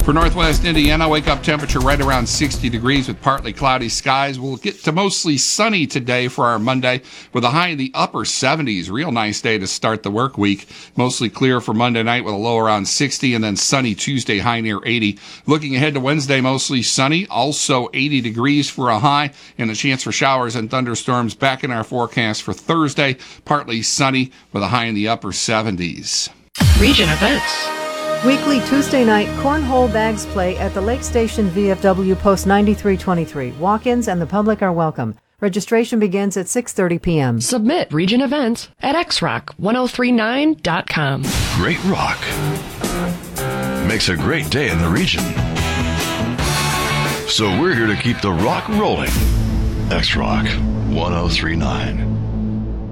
For northwest Indiana, wake-up temperature right around 60 degrees with partly cloudy skies. We'll get to mostly sunny today for our Monday with a high in the upper 70s. Real nice day to start the work week. Mostly clear for Monday night with a low around 60, and then sunny Tuesday, high near 80. Looking ahead to Wednesday, mostly sunny, also 80 degrees for a high, and a chance for showers and thunderstorms back in our forecast for Thursday. Partly sunny with a high in the upper 70s. Region events. Weekly Tuesday night cornhole bags play at the Lake Station VFW Post 9323. Walk-ins and the public are welcome. Registration begins at 6:30 p.m. Submit region events at xrock1039.com. Great rock makes a great day in the region. So we're here to keep the rock rolling. X-Rock 1039.